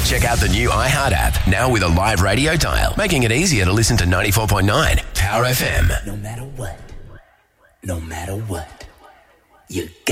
Check out the new iHeart app, now with a live radio dial, making it easier to listen to 94.9 Power FM. No matter what, you